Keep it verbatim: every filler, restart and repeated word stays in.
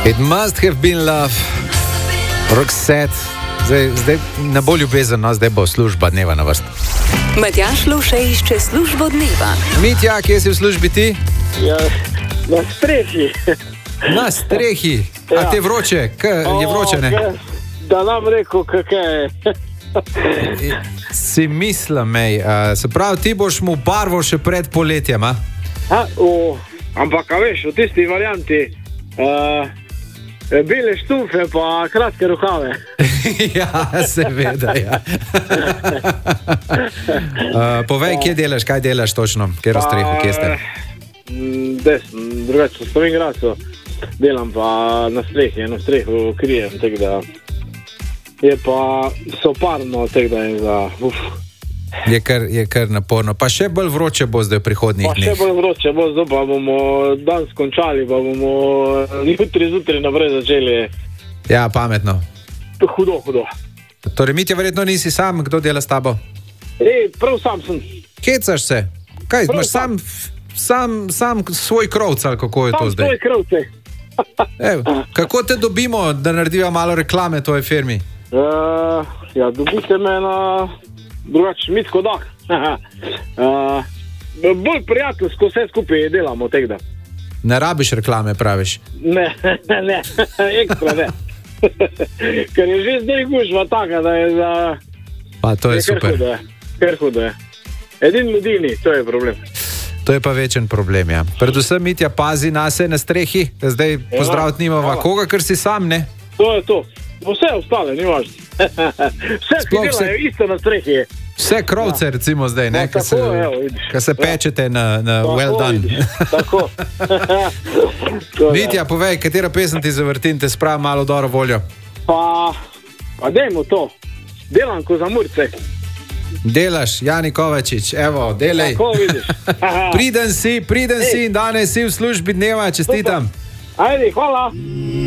It must have been love. Roxette. Zdaj, zdaj ne bo ljubezen, no, zdaj bo služba dneva na vrsti. Matjaž Lovše išče službo dneva. Mitja, kje si v službi ti? Ja, na strehi. Na strehi. A Ja. te vroče? K, je vroče, ne? O, kaj- Da nam rekel, kako je. Si mislim, mej. Uh, se pravi, ti boš mu barvo še pred poletjem, a? A, o, ampak, a veš, v tisti varianti uh, bele štufe pa kratke rokave. Ja, seveda, ja. uh, povej, kje delaš, kaj delaš točno? Kjer v strehu, kje ste? Mm, Desno, drugače v Slovenjgracu delam pa na strehi, na strehu krijem, tako da je pa soparno, tako da je za uf. Je kar, je kar naporno. Pa še bolj vroče bo zdaj v prihodnjih Pa še dneh. bolj vroče bo, zdaj pa bomo dan skončali, pa bomo jutri zjutraj naprej začeli. Ja, pametno. Hudo, hudo. Torej, Mitja, verjetno nisi sam, kdo dela s tabo? Ej, prav sam sem. Hecaš se? Kaj, Prav imaš sam, sam, sam svoj krovc, ali kako je to Sam zdaj? svoj krovce. Ev, kako te dobimo, da narediva malo reklame tvoje firmi? Uh, ja, dobite me na drugače Mitko Dah. uh, bolj prijateljsko vse skupaj delamo, tako da. Ne rabiš reklame, praviš? Ne, ne, ekstra ne. Ker je že zdaj gužva taka, da je za... Pa to je kar super. hudo je, kar hudo je. Edin ljudi ni, to je problem. To je pa večen problem, ja. Predvsem Mitja pazi nase na strehi, zdaj pozdraviti nimava hvala. koga, ker si sam, ne? To je to. Vse ostale, ni važno. Vse, ki Sploh vse- delajo isto na strehi. Vse krovce, recimo zdaj, ne? Ja, Ko se, tako, evo, vidiš. ko se Ja. pečete na, na Tako, well done. vidiš, Tako. To je. Mitja, povej, katera pesem ti zavrtim, te spravi malo dobro voljo. Pa, pa dajmo to. Delam ko za murce. Delaš, Jani Kovačič, evo, delej. Tako vidiš. Priden si, priden si in danes si v službi dneva, čestitam. Ajde, hvala.